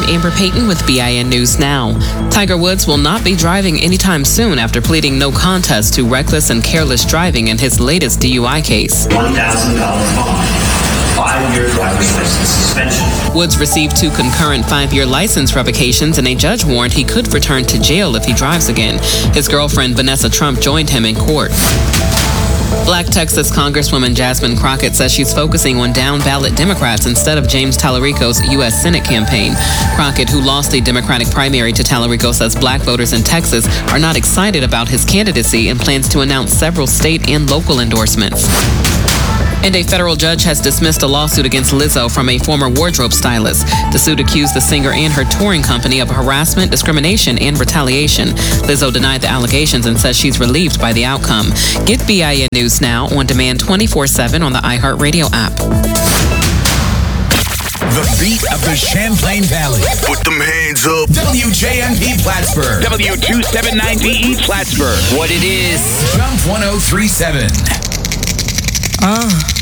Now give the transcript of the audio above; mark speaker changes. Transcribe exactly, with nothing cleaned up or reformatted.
Speaker 1: Amber Payton with B I N News Now. Tiger Woods will not be driving anytime soon after pleading no contest to reckless and careless driving in his latest D U I case.
Speaker 2: one thousand dollars fine, five-year driver's license suspension.
Speaker 1: Woods received two concurrent five-year license revocations, and a judge warned he could return to jail if he drives again. His girlfriend, Vanessa Trump, joined him in court. Black Texas Congresswoman Jasmine Crockett says she's focusing on down-ballot Democrats instead of James Tallarico's U S Senate campaign. Crockett, who lost the Democratic primary to Tallarico, says black voters in Texas are not excited about his candidacy and plans to announce several state and local endorsements. And a federal judge has dismissed a lawsuit against Lizzo from a former wardrobe stylist. The suit accused the singer and her touring company of harassment, discrimination, and retaliation. Lizzo denied the allegations and says she's relieved by the outcome. Get B I N News Now on demand twenty-four seven on the iHeartRadio app.
Speaker 3: The beat of the Champlain Valley.
Speaker 4: Put them hands up.
Speaker 3: W J M P Plattsburgh.
Speaker 5: W two seventy-nine D E Plattsburgh. What it is.
Speaker 3: Jump one oh three point seven.
Speaker 6: Ah.